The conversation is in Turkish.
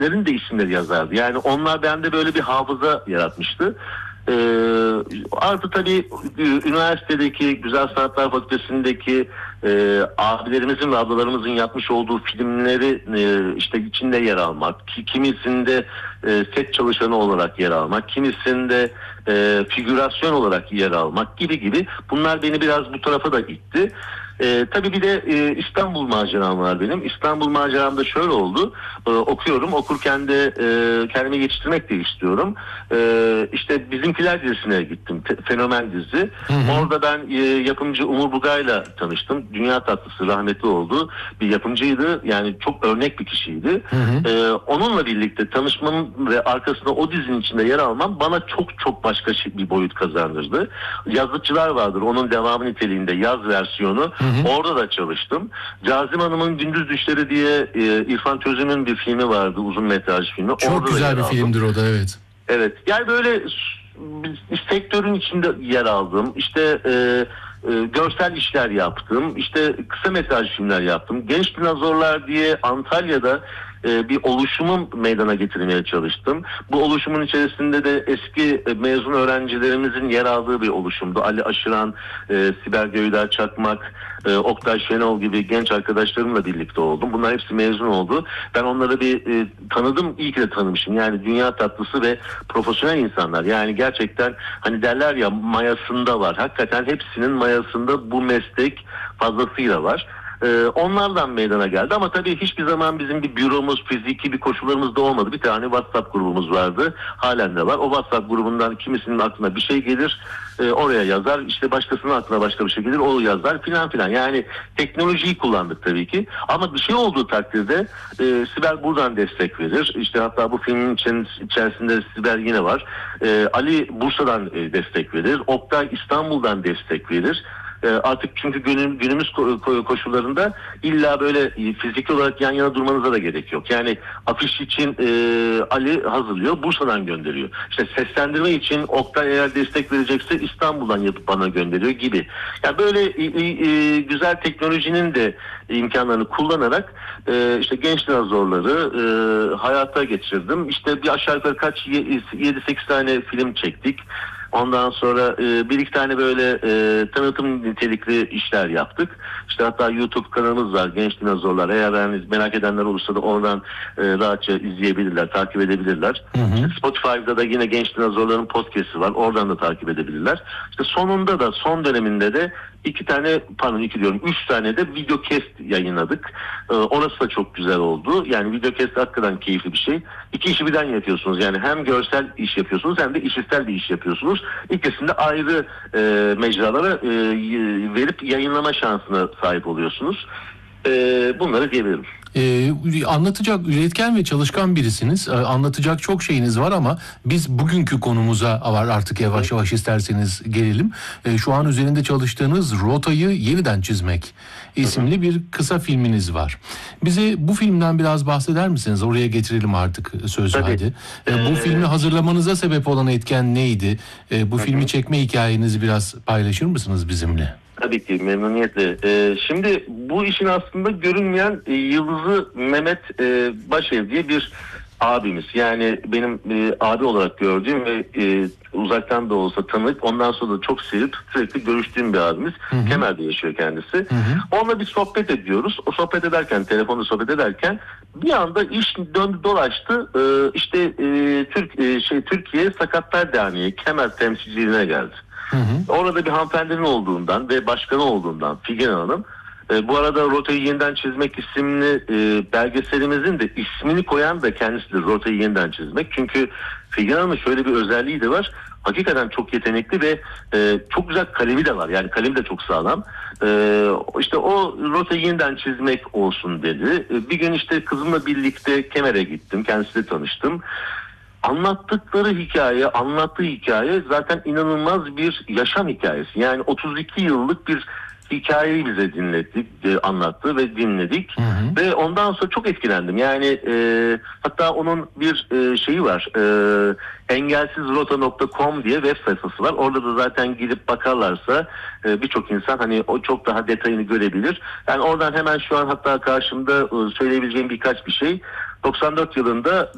de isimleri yazardı. Yani onlar bende böyle bir hafıza yaratmıştı. Artı tabii üniversitedeki Güzel Sanatlar Fakültesindeki abilerimizin ve ablalarımızın yapmış olduğu filmleri işte içinde yer almak, kimisinde set çalışanı olarak yer almak, kimisinde figürasyon olarak yer almak gibi bunlar beni biraz bu tarafa da itti. Tabii bir de İstanbul maceram var benim. İstanbul maceram da şöyle oldu. Okuyorum. Okurken de kendimi geçiştirmek de istiyorum. İşte Bizimkiler dizisine gittim. Fenomen dizi. Orada ben yapımcı Umur Bugay'la tanıştım. Dünya tatlısı, rahmetli oldu. Bir yapımcıydı. Yani çok örnek bir kişiydi. Onunla birlikte tanışmamın ve arkasında o dizinin içinde yer almam bana çok başka bir boyut kazandırdı. Yazıcılar vardır. Onun devamı niteliğinde yaz versiyonu. Orada da çalıştım. Cazim Hanım'ın Gündüz Düşleri diye İrfan Çözüm'ün bir filmi vardı. Uzun metraj filmi. Çok orada güzel bir filmdir o da, evet. Evet. Yani böyle sektörün içinde yer aldım. İşte görsel işler yaptım. İşte kısa metraj filmler yaptım. Genç Dinozorlar diye Antalya'da bir oluşumu meydana getirmeye çalıştım. Bu oluşumun içerisinde de eski mezun öğrencilerimizin yer aldığı bir oluşumdu. Ali Aşıran, Sibel Göydağ Çakmak, Oktay Şenol gibi genç arkadaşlarımla birlikte oldum. Bunlar hepsi mezun oldu. Ben onları bir tanıdım. İyi ki de tanımışım. Yani dünya tatlısı ve profesyonel insanlar. Yani gerçekten hani derler ya, mayasında var. Hakikaten hepsinin mayasında bu meslek fazlasıyla var. Onlardan meydana geldi ama tabii hiçbir zaman bizim bir büromuz, fiziki bir koşullarımız da olmadı. Bir tane WhatsApp grubumuz vardı. Halen de var. O WhatsApp grubundan kimisinin aklına bir şey gelir, oraya yazar. İşte başkasının aklına başka bir şey gelir, o yazar filan. Yani teknolojiyi kullandık tabii ki. Ama bir şey olduğu takdirde Sibel buradan destek verir. İşte hatta bu filmin içerisinde Sibel yine var. Ali Bursa'dan destek verir. Oktay İstanbul'dan destek verir. Artık çünkü günümüz koşullarında illa böyle fiziki olarak yan yana durmanıza da gerek yok. Yani afiş için Ali hazırlıyor, Bursa'dan gönderiyor. İşte seslendirme için Oktay eğer destek verecekse İstanbul'dan yapıp bana gönderiyor gibi. Yani böyle güzel teknolojinin de imkanlarını kullanarak işte Genç Dinozorları hayata geçirdim. İşte bir aşağı yukarı 7-8 tane film çektik. Ondan sonra bir iki tane böyle tanıtım nitelikli işler yaptık. İşte hatta YouTube kanalımız var, Genç Dinozorlar. Eğer yani merak edenler olursa da oradan rahatça izleyebilirler, takip edebilirler. İşte Spotify'da da yine Genç Dinozorların podcast'i var. Oradan da takip edebilirler. İşte sonunda da, son döneminde de 3 tane de videocast yayınladık. Orası da çok güzel oldu. Yani videocast hakikaten keyifli bir şey. 2 işi birden yapıyorsunuz. Yani hem görsel iş yapıyorsunuz hem de işitsel bir iş yapıyorsunuz. İkisini de ayrı mecralara verip yayınlama şansına sahip oluyorsunuz. Bunları diyebilirim. Anlatacak, üretken ve çalışkan birisiniz. Anlatacak çok şeyiniz var ama biz bugünkü konumuza artık yavaş yavaş isterseniz gelelim. Şu an üzerinde çalıştığınız Rotayı Yeniden Çizmek isimli bir kısa filminiz var. Bize bu filmden biraz bahseder misiniz? Oraya getirelim artık sözü. Hadi. Bu filmi hazırlamanıza sebep olan etken neydi? Bu filmi çekme hikayenizi biraz paylaşır mısınız bizimle? Tabii ki, memnuniyetle. Şimdi bu işin aslında görünmeyen yıldızı Mehmet Başev diye bir abimiz. Yani benim abi olarak gördüğüm ve uzaktan da olsa tanık, ondan sonra da çok sevip sürekli görüştüğüm bir abimiz. Kemer'de yaşıyor kendisi. Onunla bir sohbet ediyoruz. O sohbet ederken, telefonda sohbet ederken bir anda iş döndü dolaştı. İşte Türkiye Sakatlar Derneği Kemer temsilciliğine geldi. Orada bir hanımefendinin olduğundan ve başkanı olduğundan Figen Hanım, bu arada Rotayı Yeniden Çizmek isimli belgeselimizin de ismini koyan da kendisidir, Rotayı Yeniden Çizmek. Çünkü Figen Hanım'ın şöyle bir özelliği de var. Hakikaten çok yetenekli ve çok güzel kalemi de var. Yani kalemi de çok sağlam. İşte o Rotayı Yeniden Çizmek olsun dedi. Bir gün işte kızımla birlikte Kemer'e gittim. Kendisiyle tanıştım. Anlattığı hikaye zaten inanılmaz bir yaşam hikayesi. Yani 32 yıllık bir hikayeyi bize anlattı ve dinledik. Ve ondan sonra çok etkilendim. Yani hatta onun bir şeyi var. Engelsizrota.com diye web sayfası var. Orada da zaten gidip bakarlarsa birçok insan hani o çok daha detayını görebilir. Yani oradan hemen şu an hatta karşımda söyleyebileceğim birkaç bir şey. 94 yılında